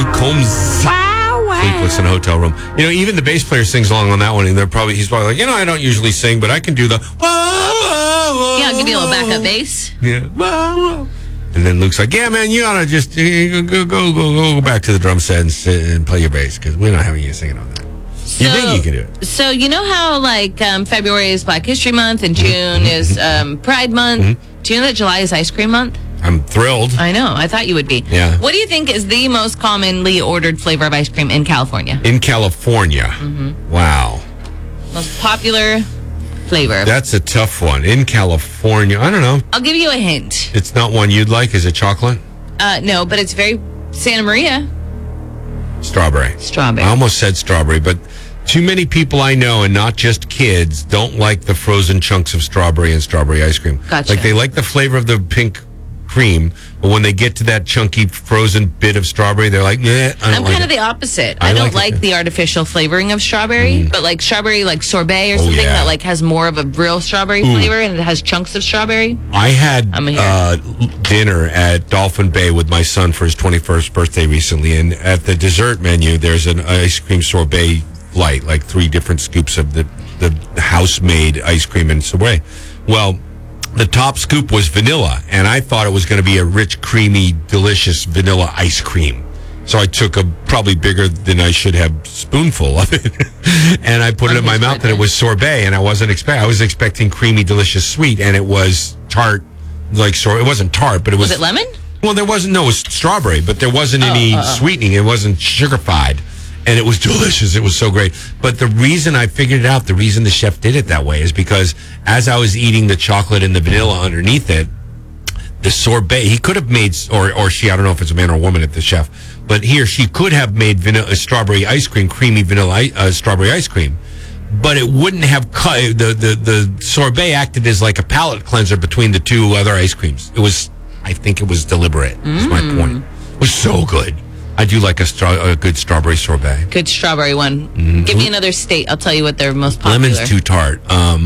Luke Combs. Sleepless in a Hotel Room. You know, even the bass player sings along on that one, and he's probably like, I don't usually sing, but I can do the Yeah, I'll give you a little backup bass. Yeah. And then Luke's like, yeah, man, you ought to just go back to the drum set and sit and play your bass, because we're not having you singing on that. You think you can do it? So you know how February is Black History Month and June is Pride Month? Do you know that July is Ice Cream Month? I'm thrilled. I know. I thought you would be. Yeah. What do you think is the most commonly ordered flavor of ice cream in California? In California? Wow. Most popular flavor. That's a tough one. In California, I don't know. I'll give you a hint. It's not one you'd like. Is it chocolate? No, but it's very Santa Maria. Strawberry. Strawberry. I almost said strawberry, but too many people I know, and not just kids, don't like the frozen chunks of strawberry and strawberry ice cream. Gotcha. Like, they like the flavor of the pink cream, but when they get to that chunky frozen bit of strawberry, they're like, I'm kind of the opposite. I don't like the artificial flavoring of strawberry, but like strawberry, like sorbet or something that like has more of a real strawberry flavor and it has chunks of strawberry. I had dinner at Dolphin Bay with my son for his 21st birthday recently, and at the dessert menu, there's an ice cream sorbet light, like 3 different scoops of the house-made ice cream and sorbet. Well, the top scoop was vanilla, and I thought it was going to be a rich, creamy, delicious vanilla ice cream. So I took a probably bigger than I should have spoonful of it, and I put it in my mouth, and it was sorbet, and I was expecting creamy, delicious, sweet, and it was tart, like it wasn't tart, but it was... Was it lemon? Well, there wasn't, no, it was strawberry, but there wasn't any sweetening. It wasn't sugar-fied. And it was delicious. It was so great. But the reason I figured it out, the reason the chef did it that way is because as I was eating the chocolate and the vanilla underneath it, the sorbet, he could have made, or she, I don't know if it's a man or a woman at the chef, but he or she could have made strawberry ice cream, creamy vanilla strawberry ice cream. But it wouldn't have cut, the sorbet acted as like a palate cleanser between the 2 other ice creams. I think it was deliberate, is my point. It was so good. I do like a good strawberry sorbet. Good strawberry one. Give me another state. I'll tell you what they're most popular. Lemon's too tart.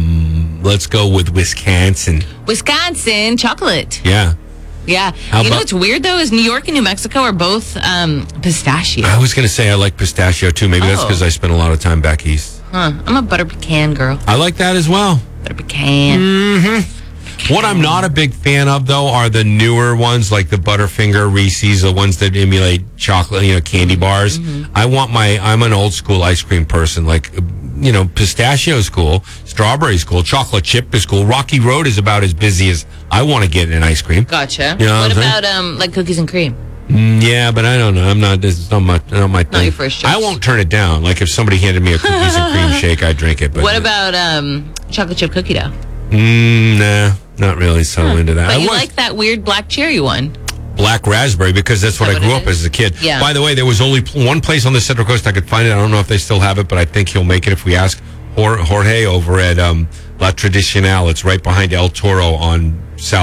Let's go with Wisconsin. Wisconsin chocolate. Yeah. Yeah. You know what's weird, though, is New York and New Mexico are both pistachio. I was going to say I like pistachio, too. Maybe that's because I spent a lot of time back east. I'm a butter pecan girl. I like that as well. Butter pecan. What I'm not a big fan of, though, are the newer ones, like the Butterfinger, Reese's, the ones that emulate chocolate, candy bars. I'm an old school ice cream person. Like, pistachio is cool, strawberry is cool, chocolate chip is cool. Rocky Road is about as busy as I want to get in ice cream. Gotcha. You know what about like cookies and cream? Yeah, but I don't know. It's not my thing. Not your first choice. I won't turn it down. Like, if somebody handed me a cookies and cream shake, I'd drink it. But what about chocolate chip cookie dough? Nah, not really so into that. But you like that weird black cherry one. Black raspberry, because that's what I grew up as a kid. Yeah. By the way, there was only one place on the Central Coast I could find it. I don't know if they still have it, but I think he'll make it if we ask Jorge over at La Tradicional. It's right behind El Toro on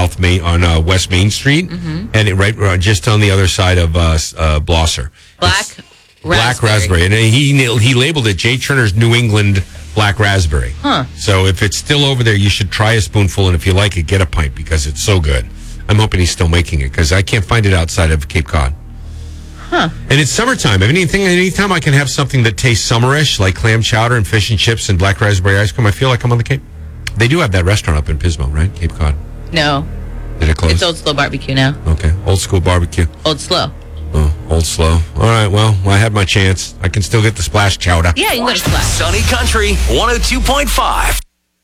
West Main Street, and it right just on the other side of Blosser. Black raspberry, and he labeled it Jay Turner's New England Black Raspberry. So if it's still over there, you should try a spoonful, and if you like it, get a pint, because it's so good. I'm hoping he's still making it, because I can't find it outside of Cape Cod. And it's summertime. Anytime I can have something that tastes summerish, like clam chowder and fish and chips and black raspberry ice cream, I feel like I'm on the Cape. They do have that restaurant up in Pismo, right? Cape Cod. No. Did it close? It's Old Slow Barbecue now. Okay. Old school barbecue. Old Slow. Oh, Old Slow. All right, well, I had my chance. I can still get the splash chowder. Yeah, you can go to Splash. Sunny Country 102.5.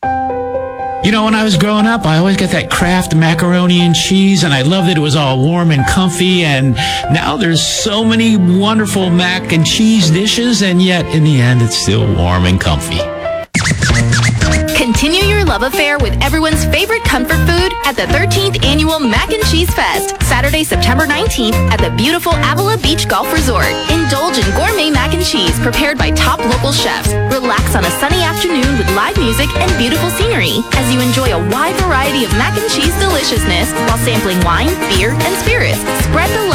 When I was growing up, I always got that Kraft macaroni and cheese, and I loved that it was all warm and comfy, and now there's so many wonderful mac and cheese dishes, and yet, in the end, it's still warm and comfy. Continue your love affair with everyone's favorite comfort food at the 13th Annual Mac and Cheese Fest, Saturday, September 19th at the beautiful Avila Beach Golf Resort. Indulge in gourmet mac and cheese prepared by top local chefs. Relax on a sunny afternoon with live music and beautiful scenery as you enjoy a wide variety of mac and cheese deliciousness while sampling wine, beer, and spirits. Spread the